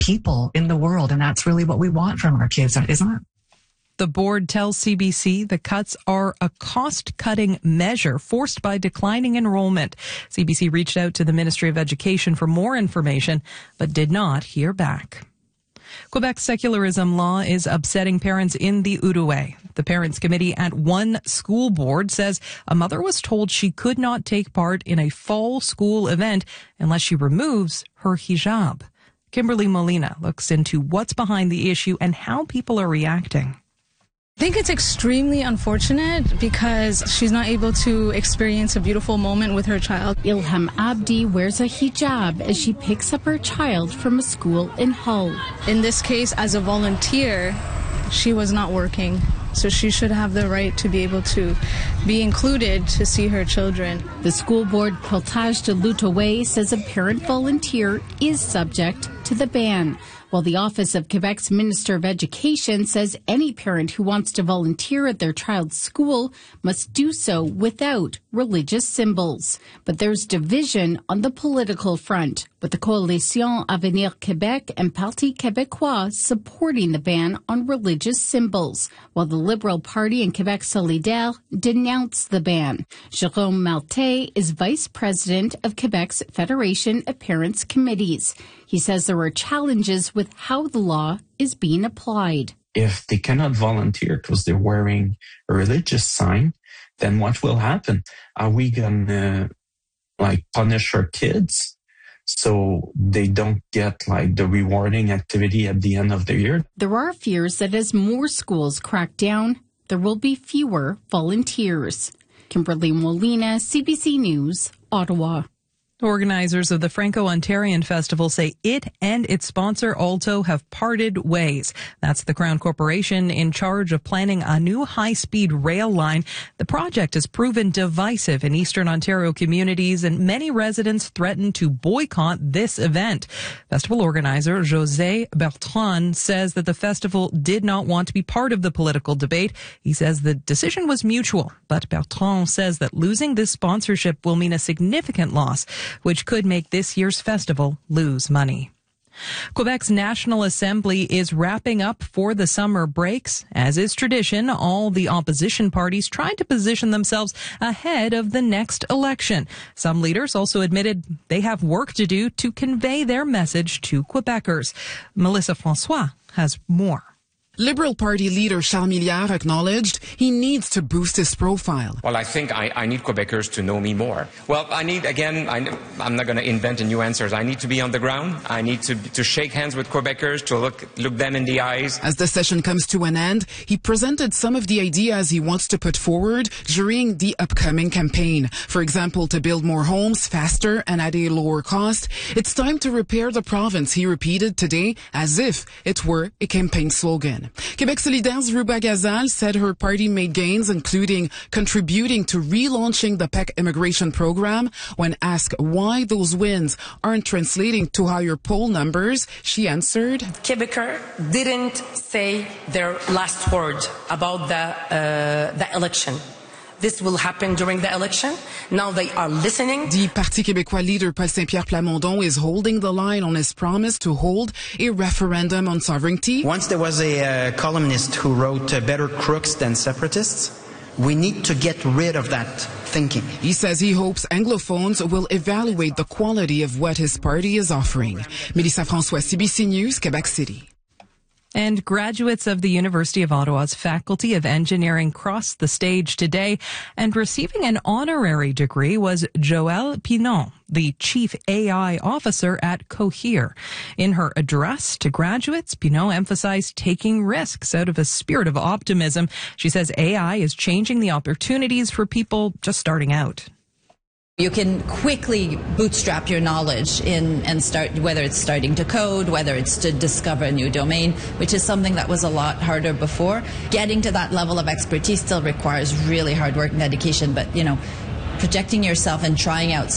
people in the world. And that's really what we want from our kids, isn't it? The board tells CBC the cuts are a cost-cutting measure forced by declining enrollment. CBC reached out to the Ministry of Education for more information, but did not hear back. Quebec's secularism law is upsetting parents in the Outaouais. The Parents' Committee at one school board says a mother was told she could not take part in a fall school event unless she removes her hijab. Kimberly Molina looks into what's behind the issue and how people are reacting. I think it's extremely unfortunate because she's not able to experience a beautiful moment with her child. Ilham Abdi wears a hijab as she picks up her child from a school in Hull. In this case, as a volunteer, she was not working. So she should have the right to be able to be included to see her children. The school board Portage de l'Outaouais says a parent volunteer is subject to the ban, while the Office of Quebec's Minister of Education says any parent who wants to volunteer at their child's school must do so without religious symbols. But there's division on the political front, with the Coalition Avenir Québec and Parti Québécois supporting the ban on religious symbols, while the Liberal Party and Québec Solidaire denounced the ban. Jérôme Maltais is vice president of Quebec's Federation of Parents Committees. He says there are challenges with how the law is being applied. If they cannot volunteer because they're wearing a religious sign, then what will happen? Are we going to punish our kids so they don't get the rewarding activity at the end of the year? There are fears that as more schools crack down, there will be fewer volunteers. Kimberly Molina, CBC News, Ottawa. Organizers of the Franco-Ontarian Festival say it and its sponsor Alto have parted ways. That's the Crown Corporation in charge of planning a new high-speed rail line. The project has proven divisive in Eastern Ontario communities, and many residents threaten to boycott this event. Festival organizer José Bertrand says that the festival did not want to be part of the political debate. He says the decision was mutual, but Bertrand says that losing this sponsorship will mean a significant loss, which could make this year's festival lose money. Quebec's National Assembly is wrapping up for the summer breaks. As is tradition, all the opposition parties tried to position themselves ahead of the next election. Some leaders also admitted they have work to do to convey their message to Quebecers. Melissa Francois has more. Liberal Party leader Charles Milliard acknowledged he needs to boost his profile. Well, I think I need Quebecers to know me more. Well, I'm not going to invent new answers. I need to be on the ground. I need to shake hands with Quebecers, to look them in the eyes. As the session comes to an end, he presented some of the ideas he wants to put forward during the upcoming campaign. For example, to build more homes faster and at a lower cost. It's time to repair the province, he repeated today, as if it were a campaign slogan. Québec Solidaire's Ruba Gazal said her party made gains, including contributing to relaunching the PEC immigration program. When asked why those wins aren't translating to higher poll numbers, she answered, Quebecers didn't say their last word about the election. This will happen during the election. Now they are listening. The Parti Québécois leader Paul Saint-Pierre Plamondon is holding the line on his promise to hold a referendum on sovereignty. Once there was a columnist who wrote better crooks than separatists. We need to get rid of that thinking. He says he hopes Anglophones will evaluate the quality of what his party is offering. Melissa Francois, CBC News, Quebec City. And graduates of the University of Ottawa's Faculty of Engineering crossed the stage today, and receiving an honorary degree was Joelle Pinon, the Chief AI Officer at Cohere. In her address to graduates, Pinon emphasized taking risks out of a spirit of optimism. She says AI is changing the opportunities for people just starting out. You can quickly bootstrap your knowledge and start, whether it's starting to code, whether it's to discover a new domain, which is something that was a lot harder before. Getting to that level of expertise still requires really hard work and dedication, but, projecting yourself and trying out